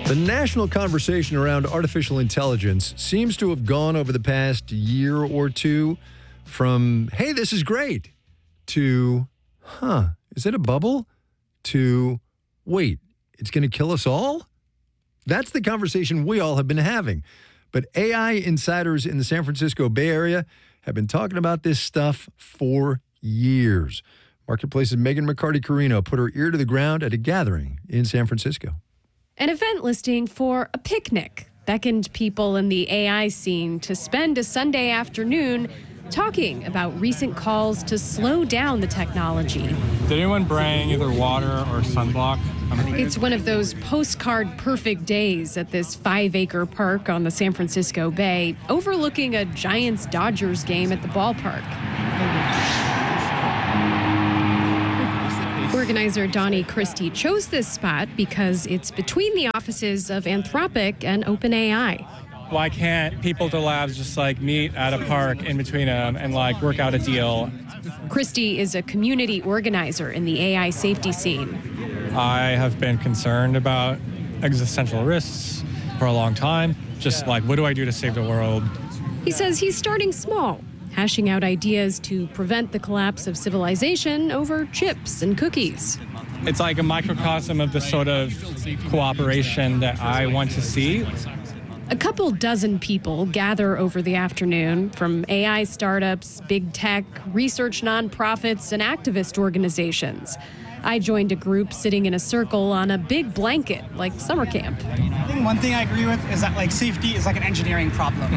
The national conversation around artificial intelligence seems to have gone over the past year or two from, hey, this is great, to, is it a bubble? To, wait, it's going to kill us all? That's the conversation we all have been having. But AI insiders in the San Francisco Bay Area have been talking about this stuff for years. Marketplace's Megan McCarty-Carino put her ear to the ground at a gathering in San Francisco. An event listing for a picnic beckoned people in the AI scene to spend a Sunday afternoon talking about recent calls to slow down the technology. Did anyone bring either water or sunblock? It's one of those postcard perfect days at this 5-acre park on the San Francisco Bay, overlooking a Giants-Dodgers game at the ballpark. Organizer Donnie Christie chose this spot because it's between the offices of Anthropic and OpenAI. Why can't people to labs just meet at a park in between them and work out a deal? Christie is a community organizer in the AI safety scene. I have been concerned about existential risks for a long time. Just what do I do to save the world? He says he's starting small, hashing out ideas to prevent the collapse of civilization over chips and cookies. It's like a microcosm of the sort of cooperation that I want to see. A couple dozen people gather over the afternoon from AI startups, big tech, research nonprofits, and activist organizations. I joined a group sitting in a circle on a big blanket, like summer camp. I think one thing I agree with is that safety is an engineering problem.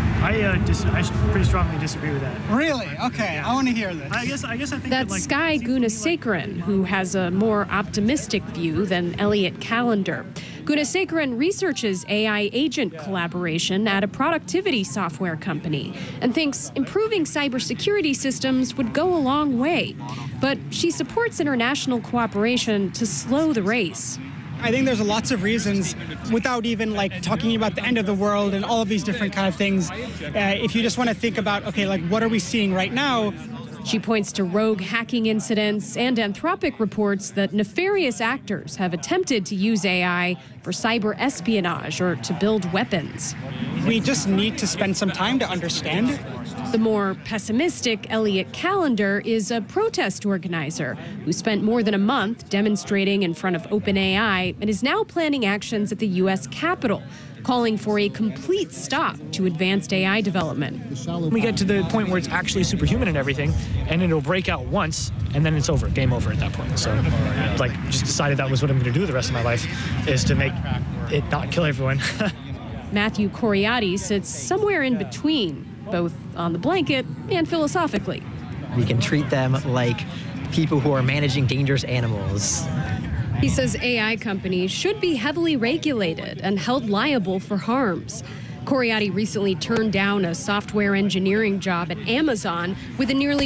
I pretty strongly disagree with that. Really? Okay, I want to hear this. I guess I think that's Sky Gunasekaran, who has a more optimistic view than Elliot Callender. Gunasekaran researches AI agent collaboration at a productivity software company and thinks improving cybersecurity systems would go a long way. But she supports international cooperation to slow the race. I think there's lots of reasons, without even talking about the end of the world and all of these different kind of things. If you just want to think about, what are we seeing right now? She points to rogue hacking incidents and Anthropic reports that nefarious actors have attempted to use AI for cyber espionage or to build weapons. We just need to spend some time to understand it. The more pessimistic Elliot Callender is a protest organizer who spent more than a month demonstrating in front of OpenAI and is now planning actions at the U.S. Capitol, calling for a complete stop to advanced AI development. We get to the point where it's actually superhuman and everything, and it'll break out once, and then it's over, game over at that point. So, just decided that was what I'm going to do the rest of my life, is to make it not kill everyone. Matthew Coriati sits somewhere in between, both on the blanket and philosophically. We can treat them like people who are managing dangerous animals. He says AI companies should be heavily regulated and held liable for harms. Coriati recently turned down a software engineering job at Amazon with a nearly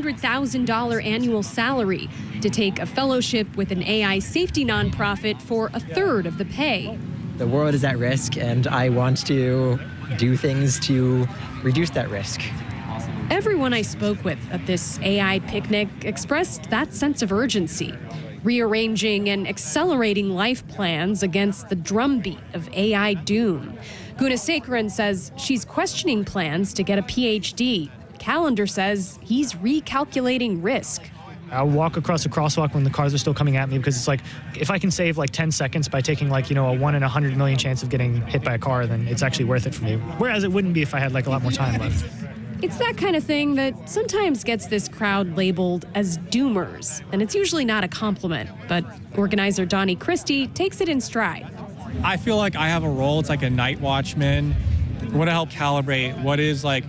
$200,000 annual salary to take a fellowship with an AI safety nonprofit for a third of the pay. The world is at risk, and I want to do things to reduce that risk. Everyone I spoke with at this AI picnic expressed that sense of urgency, rearranging and accelerating life plans against the drumbeat of AI doom. Gunasekaran says she's questioning plans to get a PhD. Callender says he's recalculating risk. I'll walk across a crosswalk when the cars are still coming at me, because it's if I can save 10 seconds by taking a 1 in 100 million chance of getting hit by a car, then it's actually worth it for me. Whereas it wouldn't be if I had a lot more time left. It's that kind of thing that sometimes gets this crowd labeled as doomers, and it's usually not a compliment, but organizer Donnie Christie takes it in stride. I feel like I have a role. It's like a night watchman. I want to help calibrate what is a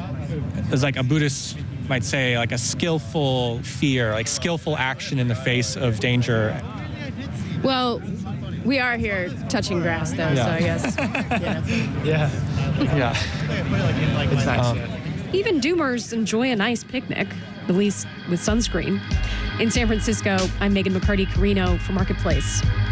Buddhist might say, a skillful fear, skillful action in the face of danger. Well, we are here touching grass, though, so I guess, Yeah. It's nice. Even doomers enjoy a nice picnic, at least with sunscreen. In San Francisco, I'm Megan McCarty-Carino for Marketplace.